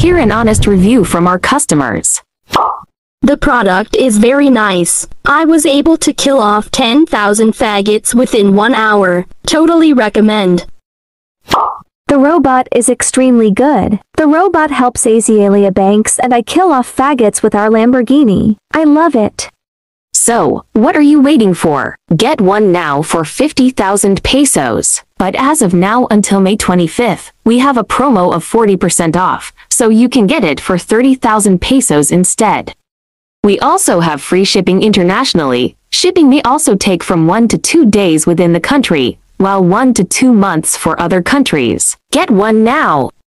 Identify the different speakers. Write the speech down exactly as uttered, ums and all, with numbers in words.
Speaker 1: hear an honest review from our customers.
Speaker 2: The product is very nice. I was able to kill off ten thousand faggots within one hour. Totally recommend.
Speaker 3: The robot is extremely good. The robot helps Azalea Banks and I kill off faggots with our Lamborghini. I love it.
Speaker 1: So, what are you waiting for? Get one now for fifty thousand pesos. But as of now until May twenty-fifth, we have a promo of forty percent off, so you can get it for thirty thousand pesos instead. We also have free shipping internationally. Shipping may also take from one to two days within the country, while one to two months for other countries. Get one now!